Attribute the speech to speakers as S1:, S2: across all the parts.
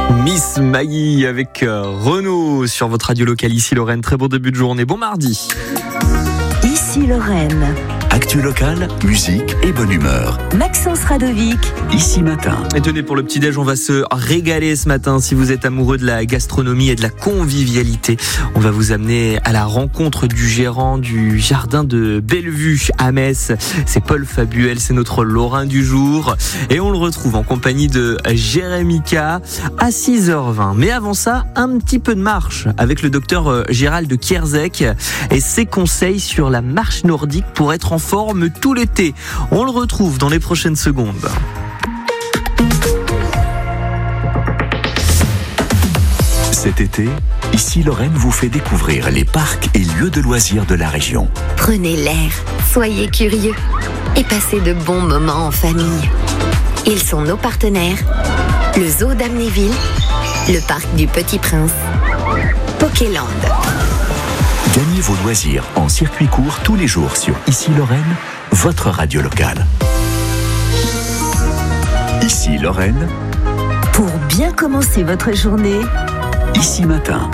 S1: Miss Maggie avec Renaud sur votre radio locale ici Lorraine. Très bon début de journée, bon mardi.
S2: Ici Lorraine.
S3: Actu locale, musique et bonne humeur.
S2: Maxence Radovic.
S3: Ici matin.
S1: Et tenez, pour le petit-déj, on va se régaler ce matin. Si vous êtes amoureux de la gastronomie et de la convivialité, on va vous amener à la rencontre du gérant du jardin de Bellevue à Metz. C'est Paul Fabuel, c'est notre Lorrain du jour. Et on le retrouve en compagnie de Jérémy K à 6h20. Mais avant ça, un petit peu de marche avec le docteur Gérald de Kierzek et ses conseils sur la marche nordique pour être en forme tout l'été. On le retrouve dans les prochaines secondes.
S3: Cet été, Ici Lorraine vous fait découvrir les parcs et lieux de loisirs de la région.
S4: Prenez l'air, soyez curieux et passez de bons moments en famille. Ils sont nos partenaires, le Zoo d'Amnéville, le Parc du Petit Prince, Pokéland.
S3: Gagnez vos loisirs en circuit court tous les jours sur Ici Lorraine, votre radio locale. Ici Lorraine,
S2: Pour bien commencer votre journée,
S3: Ici matin.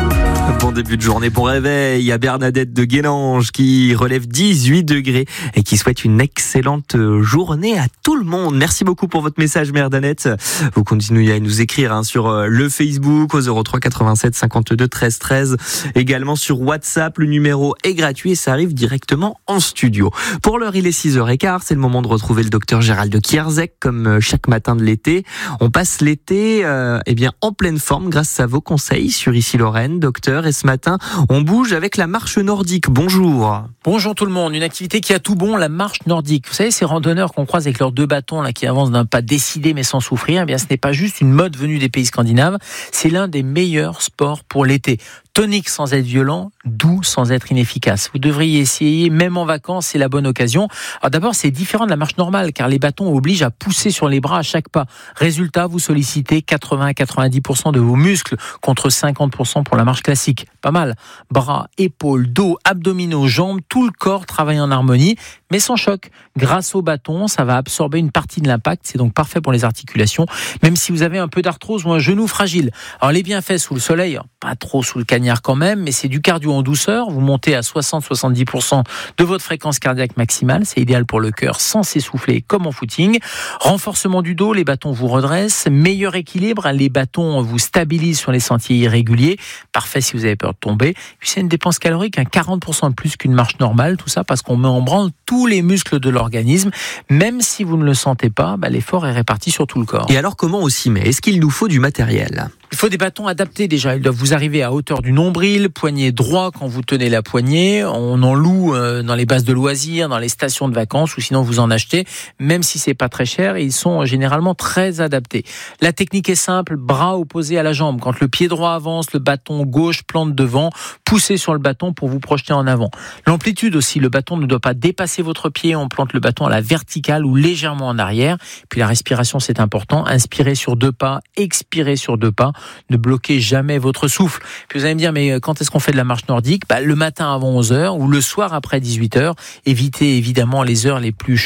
S1: Bon début de journée, bon réveil à Bernadette de Guélange qui relève 18 degrés et qui souhaite une excellente journée à tout le monde. Merci beaucoup pour votre message, Bernadette. Vous continuez à nous écrire sur le Facebook au 03 87 52 13 13. Également sur WhatsApp, le numéro est gratuit et ça arrive directement en studio. Pour l'heure, il est 6h15. C'est le moment de retrouver le docteur Gérald de Kierzek comme chaque matin de l'été. On passe l'été en pleine forme grâce à vos conseils sur Ici Lorraine, docteur. Et ce matin, on bouge avec la marche nordique. Bonjour.
S5: Bonjour tout le monde. Une activité qui a tout bon, la marche nordique. Vous savez, ces randonneurs qu'on croise avec leurs deux bâtons là, qui avancent d'un pas décidé mais sans souffrir, eh bien, ce n'est pas juste une mode venue des pays scandinaves. C'est l'un des meilleurs sports pour l'été. Tonique sans être violent, doux sans être inefficace. Vous devriez essayer, même en vacances, c'est la bonne occasion. Alors d'abord, c'est différent de la marche normale, car les bâtons obligent à pousser sur les bras à chaque pas. Résultat, vous sollicitez 80 à 90% de vos muscles, contre 50% pour la marche classique. Pas mal. Bras, épaules, dos, abdominaux, jambes, tout le corps travaille en harmonie, mais sans choc. Grâce au bâton, ça va absorber une partie de l'impact, c'est donc parfait pour les articulations, même si vous avez un peu d'arthrose ou un genou fragile. Alors les bienfaits sous le soleil, pas trop sous le cagnard quand même, mais c'est du cardio en douceur. Vous montez à 60-70% de votre fréquence cardiaque maximale. C'est idéal pour le cœur sans s'essouffler comme en footing. Renforcement du dos, les bâtons vous redressent. Meilleur équilibre, les bâtons vous stabilisent sur les sentiers irréguliers. Parfait si vous avez peur de tomber. Puis c'est une dépense calorique, 40% de plus qu'une marche normale. Tout ça parce qu'on met en branle tous les muscles de l'organisme. Même si vous ne le sentez pas, l'effort est réparti sur tout le corps.
S1: Et alors comment on s'y met ? Est-ce qu'il nous faut du matériel ?
S5: Il faut des bâtons adaptés déjà. Ils doivent vous arriver à hauteur du nombril, poignet droit quand vous tenez la poignée. On en loue dans les bases de loisirs, dans les stations de vacances ou sinon vous en achetez. Même si c'est pas très cher, ils sont généralement très adaptés. La technique est simple, bras opposés à la jambe. Quand le pied droit avance, le bâton gauche plante devant. Poussez sur le bâton pour vous projeter en avant. L'amplitude aussi, le bâton ne doit pas dépasser votre pied. On plante le bâton à la verticale ou légèrement en arrière. Puis la respiration, c'est important. Inspirez sur 2 pas, expirez sur 2 pas. Ne bloquez jamais votre souffle. Puis vous allez me dire, mais quand est-ce qu'on fait de la marche nordique ? Le matin avant 11h ou le soir après 18h. Évitez évidemment les heures les plus